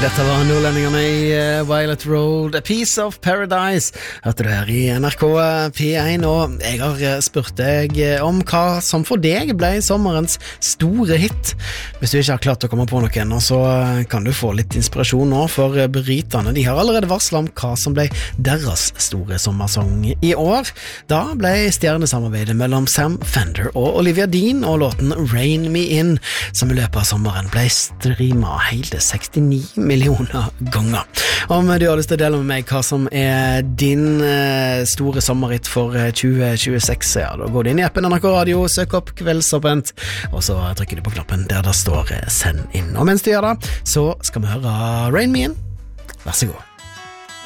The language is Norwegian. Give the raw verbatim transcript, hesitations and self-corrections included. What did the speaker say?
Dette var nordlendingene i uh, Violet Road, A Piece of Paradise. Hørte du her i N R K P én, og jeg har uh, spurt deg uh, om hva som for deg ble sommerens store hit. Hvis du ikke har klart å komme på noe ennå, så uh, kan du få litt inspirasjon nå, for uh, britene, de har allerede varslet om hva som ble deres store sommersong i år. Da ble stjernesamarbeidet mellom Sam Fender og Olivia Dean og låten Rain Me In, som i løpet av sommeren ble streamet hele sekstini millioner ganger. Om du har lyst til å dele med meg hva som er din uh, store sommerhit for uh, tjue tjueseks, ja, da går du inn i appen N R K Radio, søk opp Kveldsåpent, og så trykker du på knappen der det står uh, send inn. Og mens du gjør det, så skal vi høre Rain Me In. Vær så god.